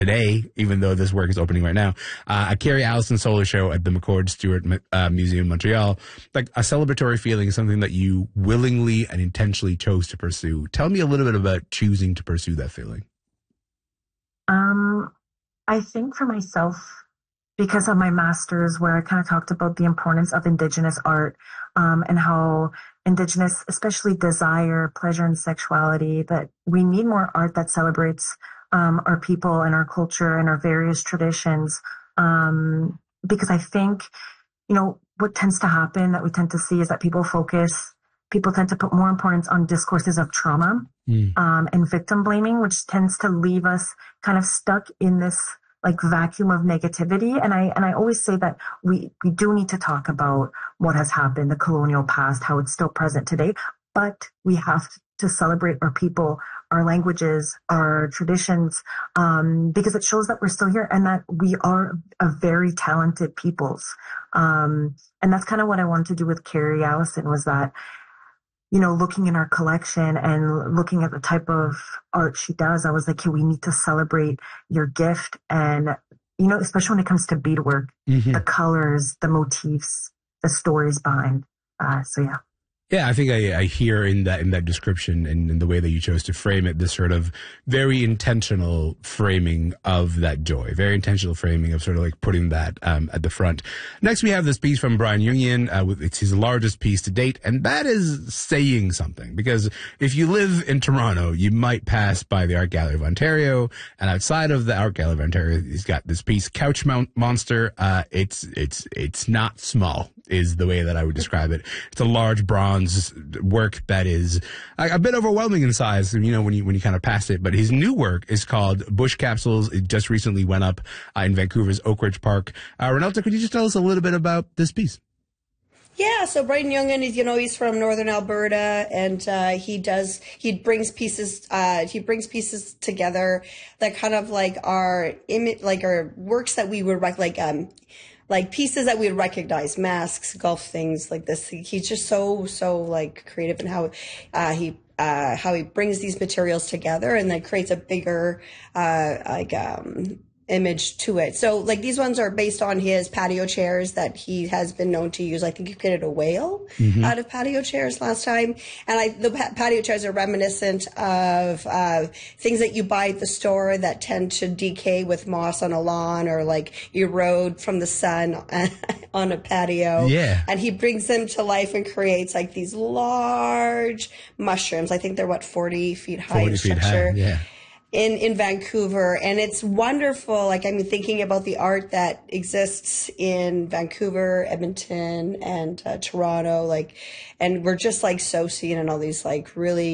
today, even though this work is opening right now, a Carrie Allison solo show at the McCord Stewart Museum in Montreal, like a celebratory feeling, something that you willingly and intentionally chose to pursue. Tell me a little bit about choosing to pursue that feeling. I think for myself, because of my master's, where I kind of talked about the importance of Indigenous art, and how Indigenous, especially desire, pleasure, and sexuality, that we need more art that celebrates our people and our culture and our various traditions. Because I think, what tends to happen that we tend to see is that people tend to put more importance on discourses of trauma, and victim blaming, which tends to leave us kind of stuck in this like vacuum of negativity. And I always say that we do need to talk about what has happened, the colonial past, how it's still present today, but we have to celebrate our people, our languages, our traditions, because it shows that we're still here and that we are a very talented peoples. And that's kind of what I wanted to do with Carrie Allison, was that, looking in our collection and looking at the type of art she does, I was like, hey, we need to celebrate your gift. And, especially when it comes to beadwork, the colors, the motifs, the stories behind. So yeah. Yeah, I think I hear in that description and in the way that you chose to frame it, this sort of very intentional framing of that joy, very intentional framing of sort of like putting that at the front. Next, we have this piece from Brian Jungian. It's his largest piece to date, and that is saying something. Because if you live in Toronto, you might pass by the Art Gallery of Ontario, and outside of the Art Gallery of Ontario, he's got this piece, Couch Monster. It's not small, is the way that I would describe it. It's a large bronze work that is a bit overwhelming in size, when you kind of pass it. But his new work is called Bush Capsules. It just recently went up in Vancouver's Oak Ridge Park. Renelta, could you just tell us a little bit about this piece? Yeah, so Brian Jungian is, he's from Northern Alberta, and he brings pieces together that kind of like our works that we would like pieces that we would recognize, masks, golf things like this. He's just so like creative in how he brings these materials together and then creates a bigger image to it. So like these ones are based on his patio chairs that he has been known to use. I think you created a whale out of patio chairs last time. And the patio chairs are reminiscent of things that you buy at the store that tend to decay with moss on a lawn or like erode from the sun on a patio. Yeah. And he brings them to life and creates like these large mushrooms. I think they're 40 feet high in structure. Yeah. In Vancouver. And it's wonderful. Like, I mean, thinking about the art that exists in Vancouver, Edmonton, and Toronto, and we're just so seen in all these really